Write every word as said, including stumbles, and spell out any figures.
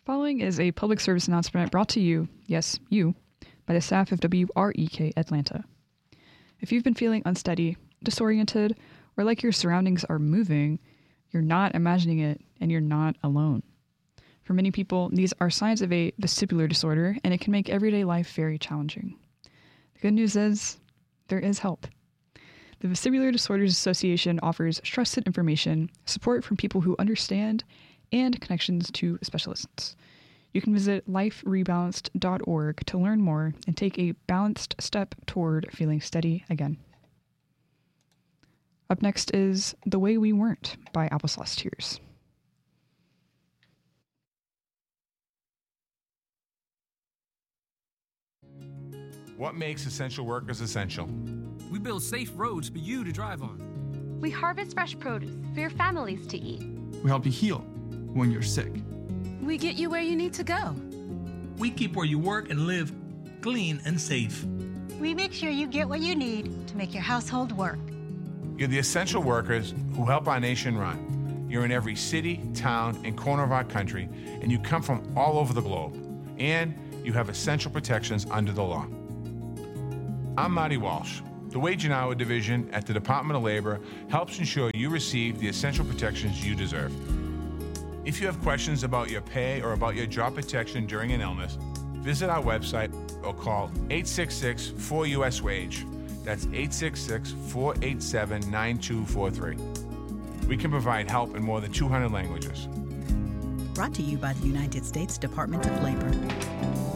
Following is a public service announcement brought to you, yes, you, by the staff of W R E K Atlanta. If you've been feeling unsteady, disoriented, or like your surroundings are moving, you're not imagining it and you're not alone. For many people, these are signs of a vestibular disorder, and it can make everyday life very challenging. The good news is, there is help. The Vestibular Disorders Association offers trusted information, support from people who understand, and connections to specialists. You can visit life rebalanced dot org to learn more and take a balanced step toward feeling steady again. Up next is The Way We Weren't by Applesauce Tears. What makes essential workers essential? We build safe roads for you to drive on. We harvest fresh produce for your families to eat. We help you heal when you're sick. We get you where you need to go. We keep where you work and live clean and safe. We make sure you get what you need to make your household work. You're the essential workers who help our nation run. You're in every city, town, and corner of our country, and you come from all over the globe. And you have essential protections under the law. I'm Marty Walsh. The Wage and Hour Division at the Department of Labor helps ensure you receive the essential protections you deserve. If you have questions about your pay or about your job protection during an illness, visit our website or call eight six six four U S wage. That's eight six six four eight seven nine two four three. We can provide help in more than two hundred languages. Brought to you by the United States Department of Labor.